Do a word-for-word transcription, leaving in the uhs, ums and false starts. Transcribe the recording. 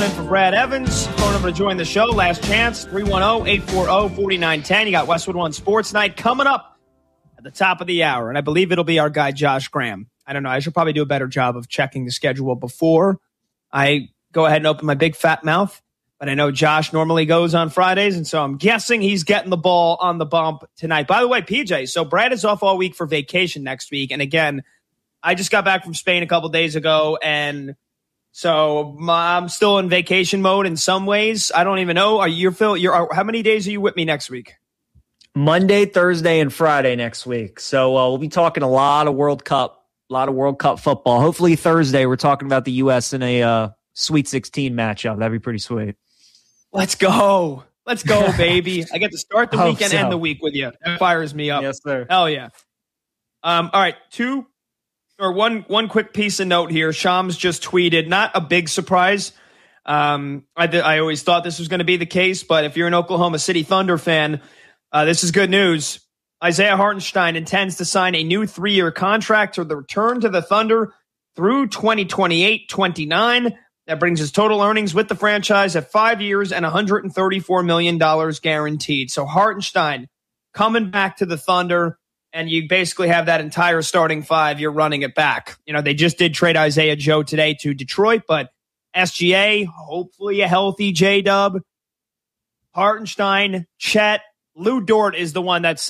in for Brad Evans. Phone number to join the show. Last chance, three one zero, eight four zero, four nine one zero. You got Westwood One Sports Night coming up at the top of the hour, and I believe it'll be our guy Josh Graham. I don't know. I should probably do a better job of checking the schedule before I go ahead and open my big fat mouth. But I know Josh normally goes on Fridays, and so I'm guessing he's getting the ball on the bump tonight. By the way, P J, so Brad is off all week for vacation next week. And again, I just got back from Spain a couple days ago, and so I'm still in vacation mode in some ways. I don't even know. Are you, Phil, you're, are, how many days are you with me next week? Monday, Thursday, and Friday next week. So uh, we'll be talking a lot of World Cup, a lot of World Cup football. Hopefully Thursday we're talking about the U S in a uh, Sweet sixteen matchup. That'd be pretty sweet. Let's go. Let's go, baby. I get to start the Hope weekend so. and the week with you. That fires me up. Yes, sir. Hell yeah. Um, all right, two or one one quick piece of note here. Shams just tweeted, not a big surprise. Um, I, th- I always thought this was going to be the case, but if you're an Oklahoma City Thunder fan, uh, this is good news. Isaiah Hartenstein intends to sign a new three-year contract to the return to the Thunder through twenty twenty-eight twenty-nine. That brings his total earnings with the franchise at five years and one hundred thirty-four million dollars guaranteed. So Hartenstein coming back to the Thunder, and you basically have that entire starting five. You're running it back. You know, they just did trade Isaiah Joe today to Detroit, but S G A, hopefully a healthy J-Dub, Hartenstein, Chet, Lou Dort is the one that's